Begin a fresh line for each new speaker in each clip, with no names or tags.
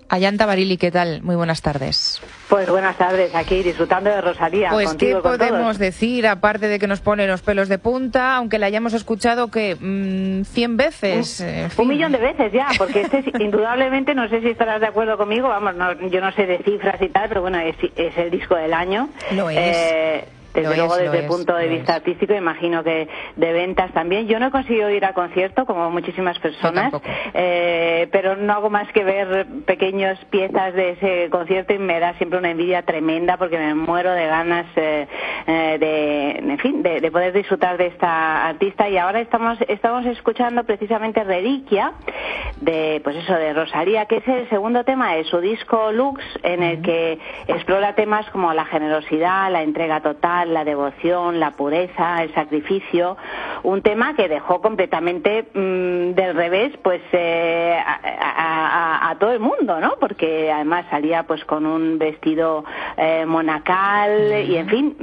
Ayanta Barili, ¿qué tal? Muy buenas tardes.
Pues buenas tardes, aquí disfrutando de Rosalía.
Pues
contigo,
¿qué podemos decir, aparte de que nos pone los pelos de punta, aunque la hayamos escuchado que 100 veces?
Un millón de veces ya, porque este es indudablemente, no sé si estarás de acuerdo conmigo, vamos, yo no sé de cifras y tal, pero bueno, es el disco del año.
Lo es.
Desde luego, desde el punto de vista artístico, imagino que de ventas también. Yo no he conseguido ir a concierto, como muchísimas personas, pero no hago más que ver pequeñas piezas de ese concierto y me da siempre una envidia tremenda porque me muero de ganas de poder disfrutar de esta artista. Y ahora estamos escuchando precisamente Reliquia, de Rosalía, que es el segundo tema de su disco Lux, en el que explora temas como la generosidad, la entrega total, la devoción, la pureza, el sacrificio, un tema que dejó completamente del revés pues a todo el mundo, ¿no? Porque además salía pues con un vestido monacal y en fin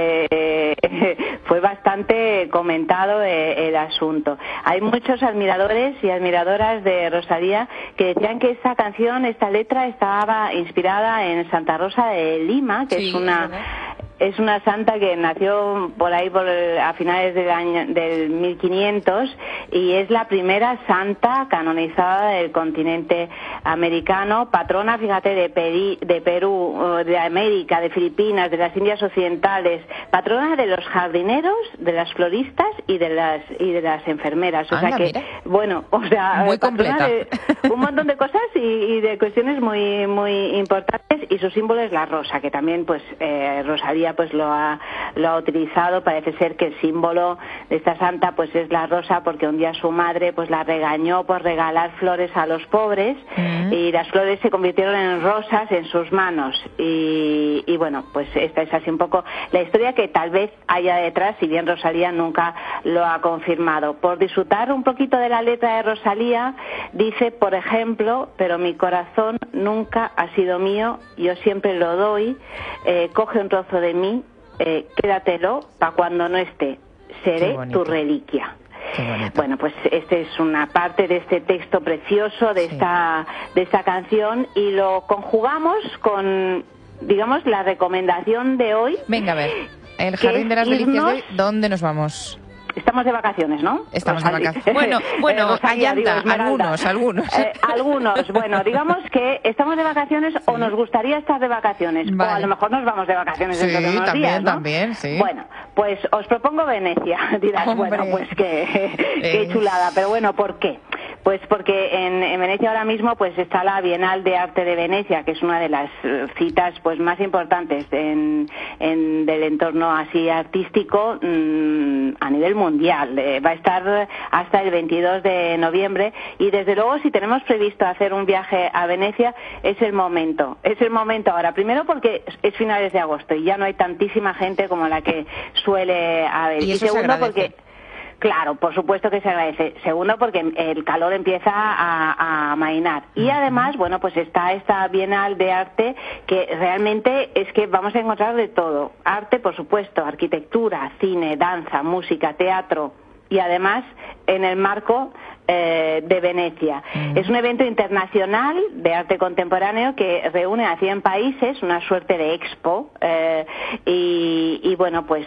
fue bastante comentado el asunto. Hay muchos admiradores y admiradoras de Rosalía que decían que esta canción, esta letra estaba inspirada en Santa Rosa de Lima, que es una santa que nació por ahí a finales del 1500 y es la primera santa canonizada del continente americano, patrona, fíjate, de Perú, de América, de Filipinas, de las Indias Occidentales, patrona de los jardineros, de las floristas y de las enfermeras. O sea que, mira. Bueno,
muy completa.
De un montón de cosas y de cuestiones muy muy importantes, y su símbolo es la rosa, que también pues Rosalía pues lo ha utilizado. Parece ser que el símbolo de esta santa pues es la rosa, porque un día su madre pues la regañó por regalar flores a los pobres y las flores se convirtieron en rosas en sus manos y bueno, pues esta es así un poco la historia que tal vez haya detrás, si bien Rosalía nunca lo ha confirmado. Por disfrutar un poquito de la letra de Rosalía, dice, por ejemplo: pero mi corazón nunca ha sido mío, yo siempre lo doy, coge un trozo de mí, quédatelo para cuando no esté, seré tu reliquia. Bueno, pues esta es una parte de este texto precioso de esta canción, y lo conjugamos con, digamos, la recomendación de hoy.
Venga, a ver, el Jardín de las Delicias de hoy, ¿dónde nos vamos?
Estamos de vacaciones, ¿no?
Estamos de vacaciones. Bueno, Ayanta, algunos. Bueno, digamos que estamos de vacaciones o nos gustaría estar de vacaciones. Vale. O a lo mejor nos vamos de vacaciones dentro de unos días, ¿no? También, sí.
Bueno, pues os propongo Venecia. Dirás, hombre, bueno, pues qué chulada. Pero bueno, ¿por qué? Pues porque en Venecia ahora mismo pues está la Bienal de Arte de Venecia, que es una de las citas pues más importantes del entorno así artístico a nivel mundial. Va a estar hasta el 22 de noviembre y desde luego, si tenemos previsto hacer un viaje a Venecia, es el momento ahora. Primero porque es finales de agosto y ya no hay tantísima gente como la que suele haber.
Y segundo
porque... Claro, por supuesto que se agradece. Segundo, porque el calor empieza a amainar. Y además, bueno, pues está esta Bienal de Arte, que realmente es que vamos a encontrar de todo. Arte, por supuesto, arquitectura, cine, danza, música, teatro, y además en el marco de Venecia. Es un evento internacional de arte contemporáneo que reúne a 100 países, una suerte de expo, y bueno, pues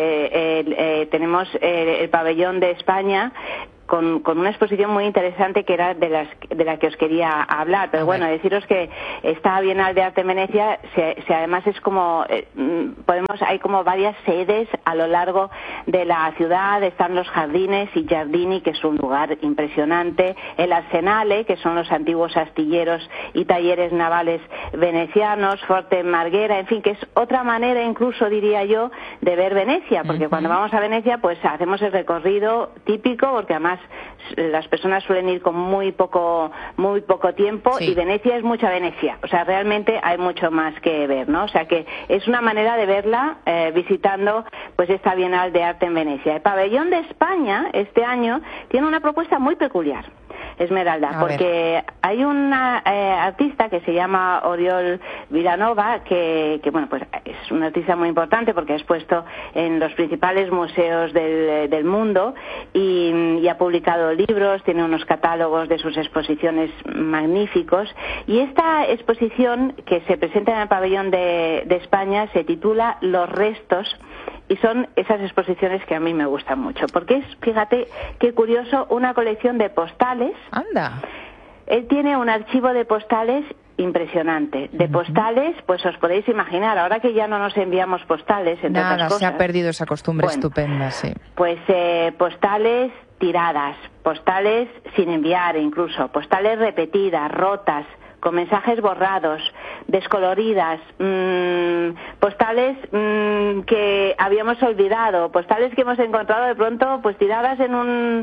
tenemos el pabellón de España con una exposición muy interesante que era de la que os quería hablar. Pero bueno, deciros que esta Bienal de Arte en Venecia además es como hay como varias sedes a lo largo de la ciudad. Están los jardines y Giardini, que es un lugar impresionante, el Arsenale, que son los antiguos astilleros y talleres navales venecianos, Forte Marghera, en fin, que es otra manera, incluso diría yo, de ver Venecia, porque cuando vamos a Venecia pues hacemos el recorrido típico, porque además las personas suelen ir con muy poco tiempo, y Venecia es mucha Venecia, o sea, realmente hay mucho más que ver, ¿no? O sea que es una manera de verla visitando pues esta Bienal de Arte en Venecia. El pabellón de España este año tiene una propuesta muy peculiar. Esmeralda, porque hay una artista que se llama Oriol Vilanova, que bueno, pues es una artista muy importante porque ha expuesto en los principales museos del mundo y ha publicado libros, tiene unos catálogos de sus exposiciones magníficos, y esta exposición que se presenta en el pabellón de España se titula Los restos, y son esas exposiciones que a mí me gustan mucho, porque es, fíjate qué curioso, una colección de postales.
¡Anda!
Él tiene un archivo de postales impresionante. De postales, pues os podéis imaginar, ahora que ya no nos enviamos postales, entre otras cosas.
Se ha perdido esa costumbre estupenda, sí.
Pues postales tiradas, postales sin enviar incluso, postales repetidas, rotas, con mensajes borrados, descoloridas, postales que habíamos olvidado, postales que hemos encontrado de pronto pues tiradas en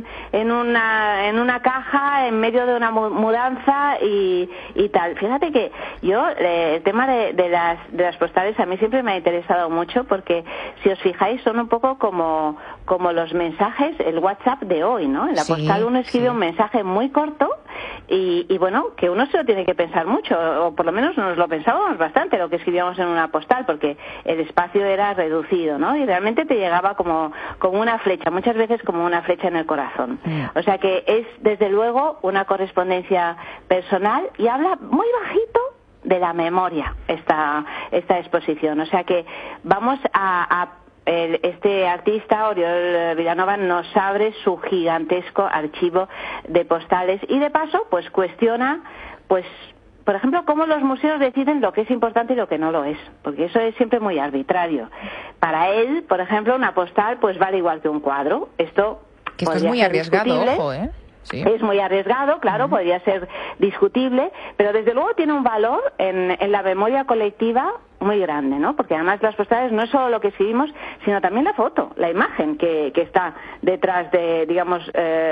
una caja en medio de una mudanza y tal. Fíjate que yo el tema de las postales a mí siempre me ha interesado mucho, porque si os fijáis son un poco como los mensajes, el WhatsApp de hoy, ¿no? En la postal uno escribe un mensaje muy corto y bueno, que uno se lo tiene que pensar mucho, o por lo menos nos lo pensábamos bastante lo que escribíamos en una postal, porque el espacio era reducido, ¿no? Y realmente te llegaba como una flecha, muchas veces como una flecha en el corazón. O sea que es desde luego una correspondencia personal, y habla muy bajito de la memoria esta exposición. O sea que vamos este artista, Oriol Vilanova, nos abre su gigantesco archivo de postales y de paso pues cuestiona, pues por ejemplo, cómo los museos deciden lo que es importante y lo que no lo es, porque eso es siempre muy arbitrario. Para él, por ejemplo, una postal pues vale igual que un cuadro. Esto
es muy arriesgado, ojo, ¿eh? Sí.
Es muy arriesgado, claro, podría ser discutible, pero desde luego tiene un valor en la memoria colectiva muy grande, ¿no? Porque además las postales no es solo lo que escribimos, sino también la foto, la imagen que está detrás de, digamos,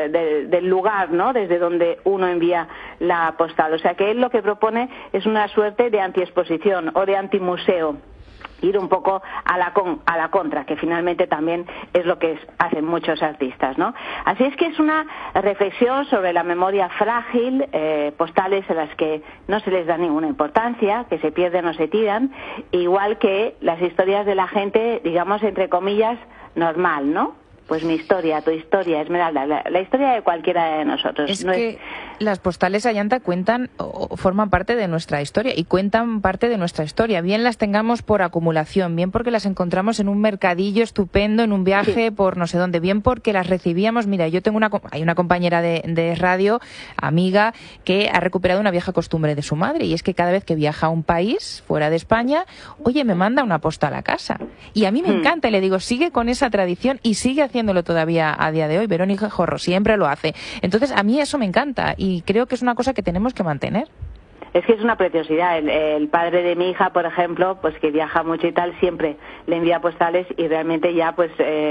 del lugar, ¿no? Desde donde uno envía la postal. O sea que él lo que propone es una suerte de antiexposición o de antimuseo. Ir un poco a la contra, que finalmente también es lo que hacen muchos artistas, ¿no? Así es que es una reflexión sobre la memoria frágil, postales a las que no se les da ninguna importancia, que se pierden o se tiran, igual que las historias de la gente, digamos, entre comillas, normal, ¿no? Pues mi historia, tu historia, Esmeralda, la historia de cualquiera de nosotros.
Es que las postales, Ayanta, cuentan o forman parte de nuestra historia y cuentan parte de nuestra historia. Bien las tengamos por acumulación, bien porque las encontramos en un mercadillo estupendo, en un viaje por no sé dónde, bien porque las recibíamos. Mira, yo tengo hay una compañera de radio, amiga, que ha recuperado una vieja costumbre de su madre, y es que cada vez que viaja a un país fuera de España, oye, me manda una postal a casa. Y a mí me encanta, y le digo, sigue con esa tradición y sigue haciéndolo todavía a día de hoy. Verónica Jorro siempre lo hace. Entonces, a mí eso me encanta y creo que es una cosa que tenemos que mantener.
Es que es una preciosidad. El padre de mi hija, por ejemplo, pues que viaja mucho y tal, siempre le envía postales, y realmente ya pues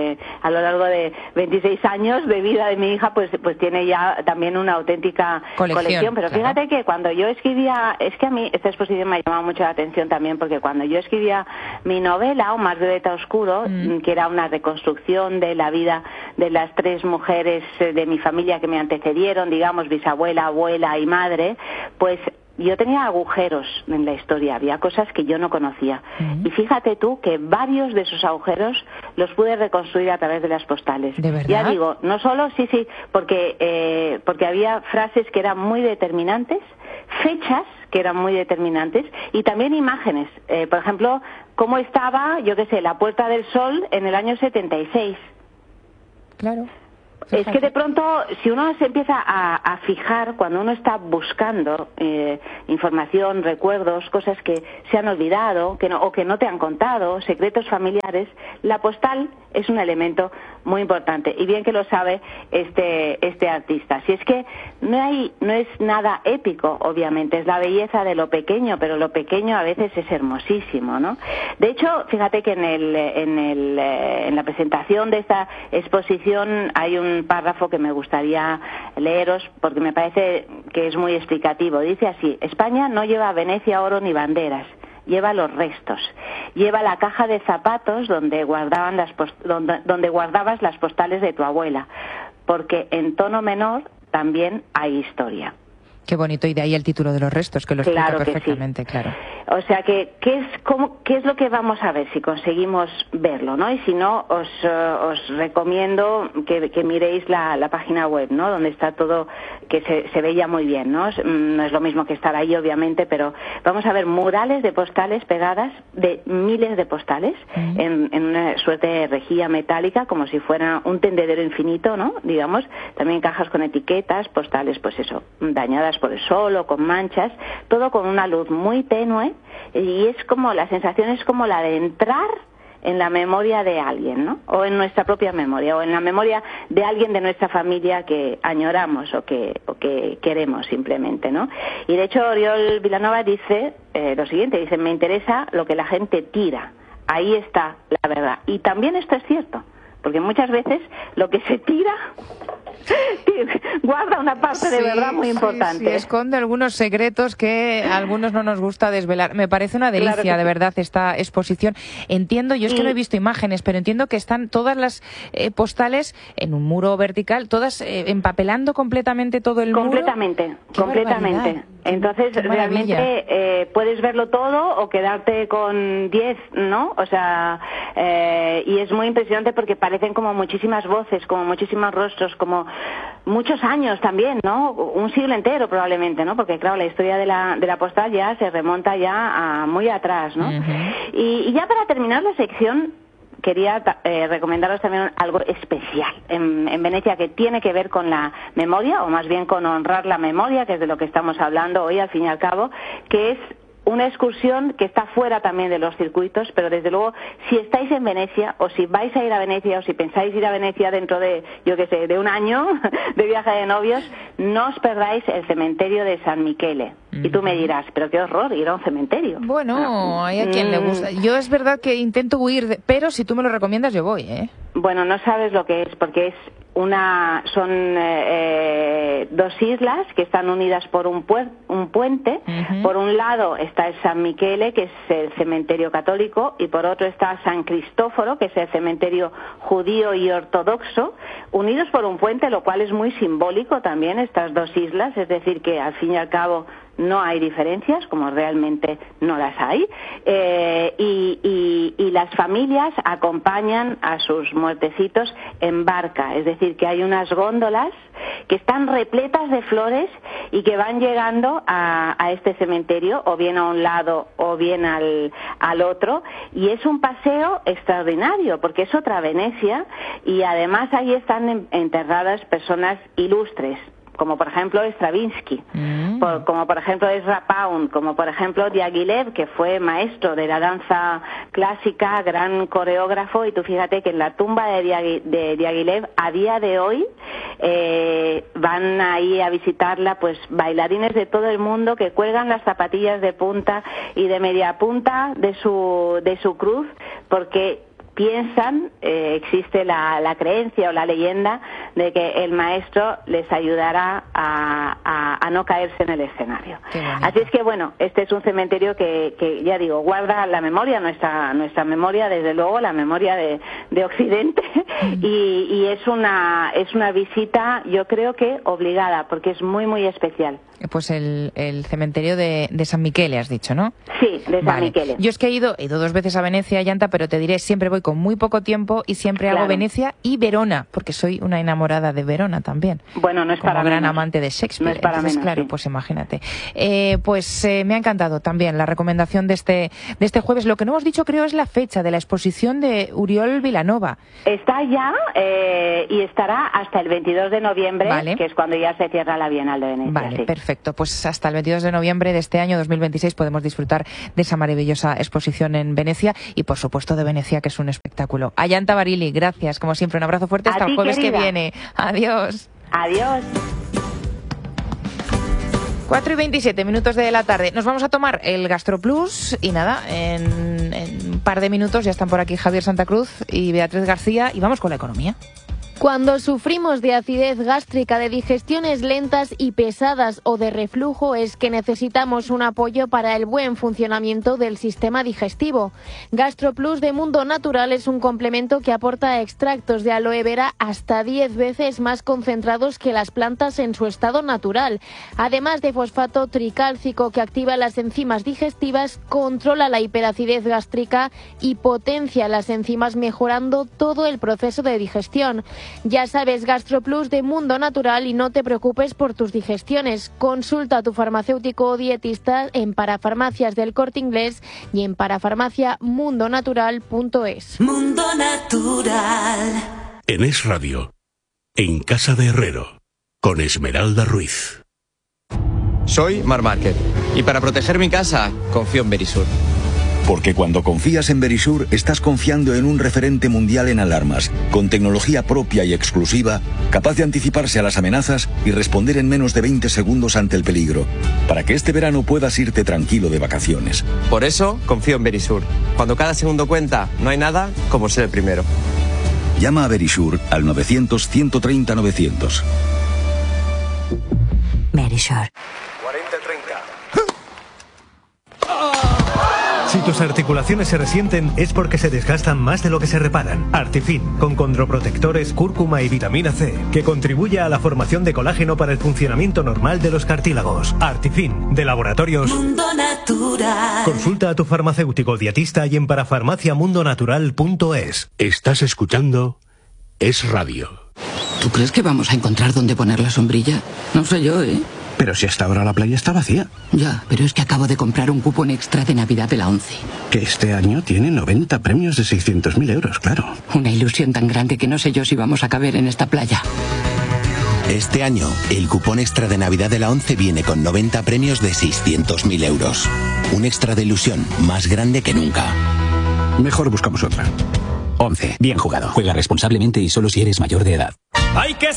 a lo largo de 26 años de vida de mi hija pues tiene ya también una auténtica colección. Pero claro, fíjate que cuando yo escribía, es que a mí esta exposición me ha llamado mucho la atención también, porque cuando yo escribía mi novela, Un mar violeta oscuro, que era una reconstrucción de la vida de las 3 mujeres de mi familia que me antecedieron, digamos, bisabuela, abuela y madre, pues yo tenía agujeros en la historia, había cosas que yo no conocía. Y fíjate tú que varios de esos agujeros los pude reconstruir a través de las postales.
¿De verdad?
Ya digo, no solo, sí, porque había frases que eran muy determinantes, fechas que eran muy determinantes, y también imágenes. Por ejemplo, cómo estaba, yo qué sé, la Puerta del Sol en el año 76.
Claro.
Es que de pronto, si uno se empieza a fijar, cuando uno está buscando información, recuerdos, cosas que se han olvidado o que no te han contado, secretos familiares, la postal es un elemento muy importante, y bien que lo sabe este artista. Si es que no es nada épico, obviamente, es la belleza de lo pequeño, pero lo pequeño a veces es hermosísimo, ¿no? De hecho, fíjate que en la presentación de esta exposición hay un párrafo que me gustaría leeros porque me parece que es muy explicativo. Dice así: España no lleva a Venecia oro ni banderas, lleva los restos. Lleva la caja de zapatos donde guardabas las postales de tu abuela, porque en tono menor también hay historia.
Qué bonito, y de ahí el título de los restos, que lo explica perfectamente, claro.
O sea, ¿qué es lo que vamos a ver si conseguimos verlo, ¿no? Y si no, os recomiendo que miréis la página web, ¿no? Donde está todo, que se ve ya muy bien, ¿no? No es lo mismo que estar ahí, obviamente, pero vamos a ver murales de postales pegadas, de miles de postales, en una suerte de rejilla metálica, como si fuera un tendedero infinito, ¿no? Digamos, también cajas con etiquetas, postales, pues eso, dañadas por el sol o con manchas, todo con una luz muy tenue, y es como, la sensación es como la de entrar en la memoria de alguien, ¿no? O en nuestra propia memoria, o en la memoria de alguien de nuestra familia que añoramos o que queremos simplemente, ¿no? Y de hecho Oriol Vilanova dice lo siguiente, dice: me interesa lo que la gente tira, ahí está la verdad. Y también esto es cierto, porque muchas veces lo que se tira guarda una parte de verdad muy importante.
Sí, esconde algunos secretos que a algunos no nos gusta desvelar. Me parece una delicia, de verdad, esta exposición. Entiendo, yo es que no he visto imágenes, pero entiendo que están todas las postales en un muro vertical, todas empapelando completamente todo el muro.
Completamente. Entonces, realmente puedes verlo todo o quedarte con 10, ¿no? O sea, y es muy impresionante porque parecen como muchísimas voces, como muchísimos rostros, como muchos años también, ¿no? Un siglo entero probablemente, ¿no? Porque claro, la historia de la postal ya se remonta ya a muy atrás, ¿no? Y ya para terminar la sección, quería recomendaros también algo especial en Venecia, que tiene que ver con la memoria, o más bien con honrar la memoria, que es de lo que estamos hablando hoy al fin y al cabo, que es una excursión que está fuera también de los circuitos, pero desde luego, si estáis en Venecia, o si vais a ir a Venecia, o si pensáis ir a Venecia dentro de, yo qué sé, de un año de viaje de novios, no os perdáis el cementerio de San Michele. Y tú me dirás, pero qué horror ir a un cementerio.
Bueno, hay a quien le gusta. Yo es verdad que intento huir, pero si tú me lo recomiendas yo voy, ¿eh?
Bueno, no sabes lo que es, porque son dos islas que están unidas por un puente. Por un lado está el San Michele, que es el cementerio católico, y por otro está San Cristóforo, que es el cementerio judío y ortodoxo, unidos por un puente, lo cual es muy simbólico también, estas dos islas, es decir, que al fin y al cabo no hay diferencias, como realmente no las hay, y las familias acompañan a sus muertecitos en barca, es decir, que hay unas góndolas que están repletas de flores y que van llegando a este cementerio, o bien a un lado o bien al otro, y es un paseo extraordinario porque es otra Venecia, y además ahí están enterradas personas ilustres, como por ejemplo Stravinsky, como por ejemplo Ezra Pound, como por ejemplo Diaghilev, que fue maestro de la danza clásica, gran coreógrafo, y tú fíjate que en la tumba de Diaghilev a día de hoy van ahí a visitarla pues bailarines de todo el mundo que cuelgan las zapatillas de punta y de media punta de su cruz, porque piensan, existe la creencia o la leyenda de que el maestro les ayudará a no caerse en el escenario. Así es que bueno, este es un cementerio que ya digo, guarda la memoria, nuestra memoria, desde luego la memoria de Occidente, y es una visita, yo creo que obligada, porque es muy muy especial.
Pues el cementerio de San Michele, has dicho, ¿no?
Sí, de San Michele.
Yo es que he ido 2 veces a Venecia, Yanta, pero te diré, siempre voy con muy poco tiempo y siempre hago Venecia y Verona, porque soy una enamorada de Verona también.
Bueno, no es para menos.
Como gran amante de Shakespeare.
No es para
Entonces,
menos,
claro,
sí.
Pues imagínate. Me ha encantado también la recomendación de este jueves. Lo que no hemos dicho, creo, es la fecha de la exposición de Oriol Vilanova.
Está ya y estará hasta el 22 de noviembre, que es cuando ya se cierra la Bienal de Venecia.
Vale, perfecto. Pues hasta el 22 de noviembre de este año 2026 podemos disfrutar de esa maravillosa exposición en Venecia y, por supuesto, de Venecia, que es un espectáculo. Ayanta Barili, gracias. Como siempre, un abrazo fuerte hasta el jueves que viene. Adiós.
Adiós.
4:27 de la tarde. Nos vamos a tomar el GastroPlus y nada, en un par de minutos ya están por aquí Javier Santa Cruz y Beatriz García y vamos con la economía.
Cuando sufrimos de acidez gástrica, de digestiones lentas y pesadas o de reflujo, es que necesitamos un apoyo para el buen funcionamiento del sistema digestivo. GastroPlus de Mundo Natural es un complemento que aporta extractos de aloe vera hasta 10 veces más concentrados que las plantas en su estado natural. Además de fosfato tricálcico que activa las enzimas digestivas, controla la hiperacidez gástrica y potencia las enzimas, mejorando todo el proceso de digestión. Ya sabes, GastroPlus de Mundo Natural, y no te preocupes por tus digestiones. Consulta a tu farmacéutico o dietista en Parafarmacias del Corte Inglés y en parafarmaciamundonatural.es.
Mundo Natural.
En Es Radio, en Casa de Herrero, con Esmeralda Ruiz.
Soy Mar Márquez y para proteger mi casa confío en Verisur.
Porque cuando confías en Verisur, estás confiando en un referente mundial en alarmas, con tecnología propia y exclusiva, capaz de anticiparse a las amenazas y responder en menos de 20 segundos ante el peligro, para que este verano puedas irte tranquilo de vacaciones.
Por eso confío en Verisur. Cuando cada segundo cuenta, no hay nada como ser el primero.
Llama a Verisur al 900-130-900.
Verisur.
40-30. Si tus articulaciones se resienten es porque se desgastan más de lo que se reparan. Artifin, con condroprotectores, cúrcuma y vitamina C, que contribuye a la formación de colágeno para el funcionamiento normal de los cartílagos. Artifin, de Laboratorios
Mundo Natural.
Consulta a tu farmacéutico dietista y en parafarmaciamundonatural.es.
Estás escuchando Es Radio.
¿Tú crees que vamos a encontrar dónde poner la sombrilla? No sé yo, ¿eh?
Pero si hasta ahora la playa está vacía.
Ya, pero es que acabo de comprar un cupón extra de Navidad de la ONCE.
Que este año tiene 90 premios de 600.000 euros, claro.
Una ilusión tan grande que no sé yo si vamos a caber en esta playa.
Este año, el cupón extra de Navidad de la ONCE viene con 90 premios de 600.000 euros. Un extra de ilusión más grande que nunca.
Mejor buscamos otra.
ONCE. Bien jugado. Juega responsablemente y solo si eres mayor de edad.
¡Hay que